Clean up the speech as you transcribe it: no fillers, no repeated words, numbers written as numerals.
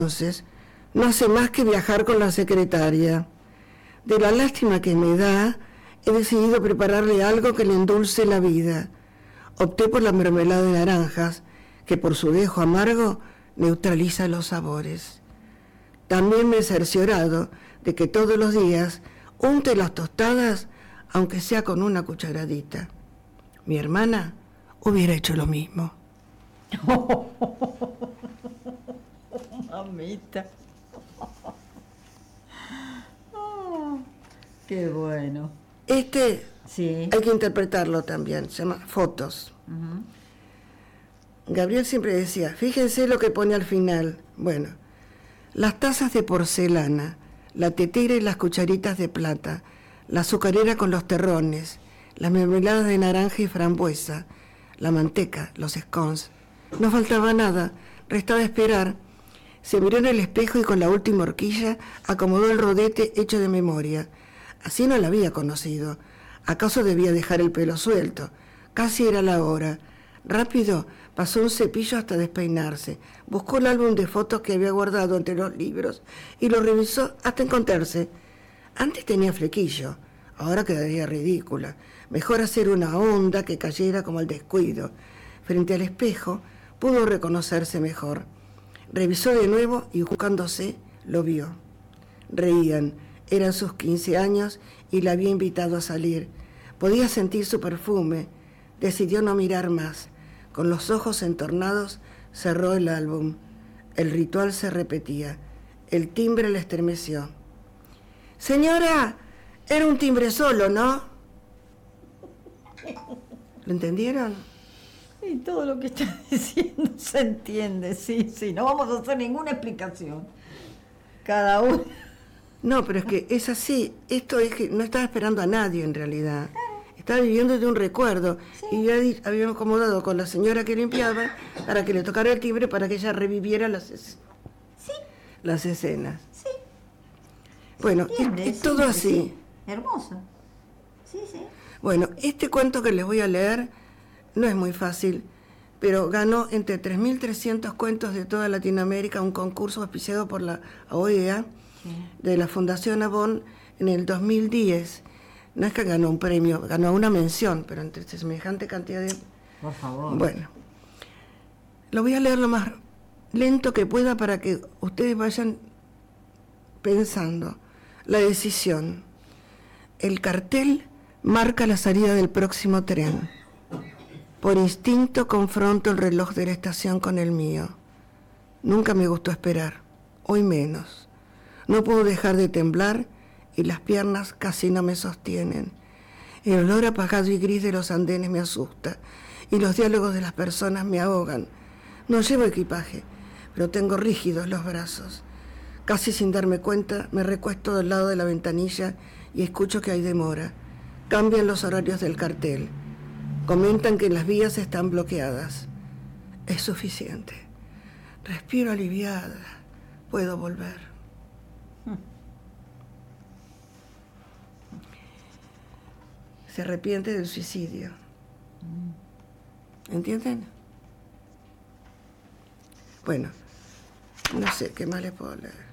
entonces no hace más que viajar con la secretaria. De la lástima que me da, he decidido prepararle algo que le endulce la vida. Opté por la mermelada de naranjas, que por su dejo amargo neutraliza los sabores. También me he cerciorado de que todos los días unte las tostadas, aunque sea con una cucharadita. Mi hermana hubiera hecho lo mismo. Mamita. Oh, qué bueno. Sí. Hay que interpretarlo también, se llama Fotos. Gabriel siempre decía, fíjense lo que pone al final. Bueno, las tazas de porcelana, la tetera y las cucharitas de plata, la azucarera con los terrones, las mermeladas de naranja y frambuesa, la manteca, los scones. No faltaba nada, restaba esperar. Se miró en el espejo y con la última horquilla acomodó el rodete hecho de memoria. Así no la había conocido. ¿Acaso debía dejar el pelo suelto? Casi era la hora. Rápido pasó un cepillo hasta despeinarse. Buscó el álbum de fotos que había guardado entre los libros y lo revisó hasta encontrarse. Antes tenía flequillo, ahora quedaría ridícula. Mejor hacer una onda que cayera como el descuido. Frente al espejo pudo reconocerse mejor. Revisó de nuevo y buscándose lo vio. Reían. Eran sus 15 años y la había invitado a salir. Podía sentir su perfume. Decidió no mirar más. Con los ojos entornados cerró el álbum. El ritual se repetía. El timbre le estremeció. Señora, era un timbre solo, ¿no? ¿Lo entendieron? Sí, todo lo que está diciendo se entiende, sí. No vamos a hacer ninguna explicación. Cada uno. No, pero es que es así. Esto es que no estaba esperando a nadie en realidad. Estaba viviendo de un recuerdo. Sí. Y ya habíamos acomodado con la señora que limpiaba para que le tocara el timbre para que ella reviviera las escenas. Sí. Bueno, es todo así. Sí. Hermoso. Sí. Bueno, este cuento que les voy a leer no es muy fácil, pero ganó entre 3.300 cuentos de toda Latinoamérica un concurso auspiciado por la OEA de la Fundación Avon en el 2010. No es que ganó un premio, ganó una mención, pero entre semejante cantidad de... Por favor. Bueno, lo voy a leer lo más lento que pueda para que ustedes vayan pensando. La decisión. El cartel marca la salida del próximo tren. Por instinto confronto el reloj de la estación con el mío. Nunca me gustó esperar, hoy menos. No puedo dejar de temblar y las piernas casi no me sostienen. El olor apagado y gris de los andenes me asusta y los diálogos de las personas me ahogan. No llevo equipaje, pero tengo rígidos los brazos. Casi sin darme cuenta me recuesto del lado de la ventanilla y escucho que hay demora. Cambian los horarios del cartel. Comentan que las vías están bloqueadas. Es suficiente. Respiro aliviada. Puedo volver. Se arrepiente del suicidio. ¿Entienden? Bueno, no sé qué más les puedo leer.